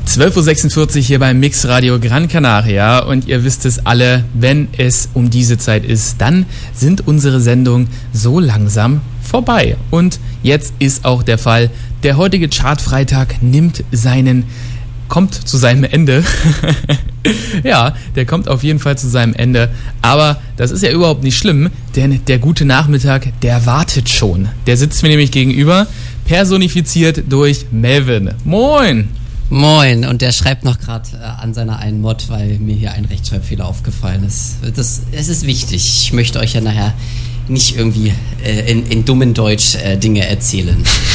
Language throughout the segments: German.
12.46 Uhr hier beim Mix Radio Gran Canaria und ihr wisst es alle, wenn es um diese Zeit ist, dann sind unsere Sendungen so langsam vorbei. Und jetzt ist auch der Fall, der heutige Chartfreitag kommt zu seinem Ende. Ja, der kommt auf jeden Fall zu seinem Ende. Aber das ist ja überhaupt nicht schlimm, denn der gute Nachmittag, der wartet schon. Der sitzt mir nämlich gegenüber, personifiziert durch Melvin. Moin! Moin, und der schreibt noch gerade an seiner einen Mod, weil mir hier ein Rechtschreibfehler aufgefallen ist. Es ist wichtig. Ich möchte euch ja nachher nicht irgendwie in dummen Deutsch Dinge erzählen.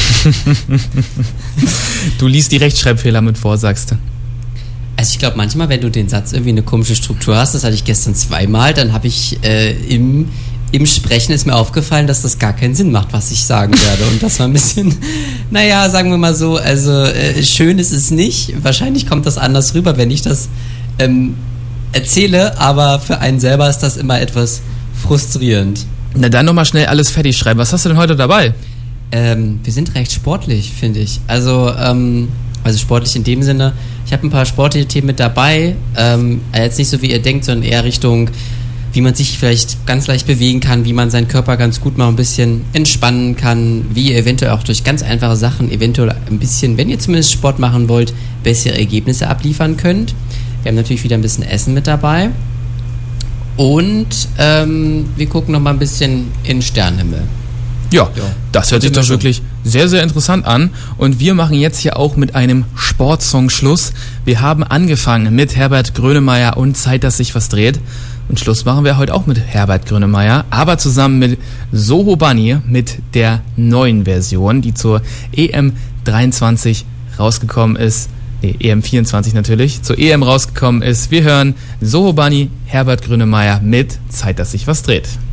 Du liest die Rechtschreibfehler mit vor, sagst du? Also ich glaube manchmal, wenn du den Satz irgendwie eine komische Struktur hast, das hatte ich gestern zweimal, dann habe ich im Sprechen ist mir aufgefallen, dass das gar keinen Sinn macht, was ich sagen werde. Und das war ein bisschen, naja, sagen wir mal so, also schön ist es nicht. Wahrscheinlich kommt das anders rüber, wenn ich das erzähle, aber für einen selber ist das immer etwas frustrierend. Na dann nochmal schnell alles fertig schreiben. Was hast du denn heute dabei? Wir sind recht sportlich, finde ich. Also sportlich in dem Sinne, ich habe ein paar sportliche Themen mit dabei. Jetzt nicht so, wie ihr denkt, sondern eher Richtung, wie man sich vielleicht ganz leicht bewegen kann, wie man seinen Körper ganz gut mal ein bisschen entspannen kann, wie ihr eventuell auch durch ganz einfache Sachen eventuell ein bisschen, wenn ihr zumindest Sport machen wollt, bessere Ergebnisse abliefern könnt. Wir haben natürlich wieder ein bisschen Essen mit dabei. Und wir gucken noch mal ein bisschen in den Sternenhimmel. Ja, das hört sich doch wirklich sehr, sehr interessant an. Und wir machen jetzt hier auch mit einem Sportsong Schluss. Wir haben angefangen mit Herbert Grönemeyer und Zeit, dass sich was dreht. Und Schluss machen wir heute auch mit Herbert Grönemeyer, aber zusammen mit Soho Bunny, mit der neuen Version, die zur EM23 rausgekommen ist. EM24 natürlich, zur EM rausgekommen ist. Wir hören Soho Bunny, Herbert Grönemeyer mit Zeit, dass sich was dreht.